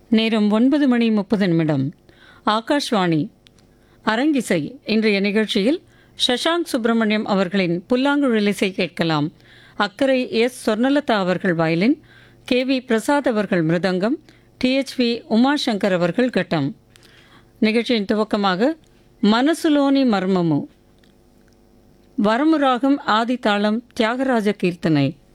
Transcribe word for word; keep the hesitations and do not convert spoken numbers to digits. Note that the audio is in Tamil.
நேரம் ஒன்பது மணி முப்பது நிமிடம். ஆகாஷ்வாணி அரங்கிசை. இன்றைய நிகழ்ச்சியில் சஷாங்க் சுப்பிரமணியம் அவர்களின் புல்லாங்குழல் இசை கேட்கலாம். அக்கரை எஸ் சொர்ணலதா அவர்கள் வயலின், கே வி பிரசாத் அவர்கள் மிருதங்கம், டி எச் வி உமாசங்கர் அவர்கள் கட்டம். நிகழ்ச்சியின் துவக்கமாக மனசுலோனி மர்மமு, வரமுராகம், ஆதி தாளம், தியாகராஜ கீர்த்தனை.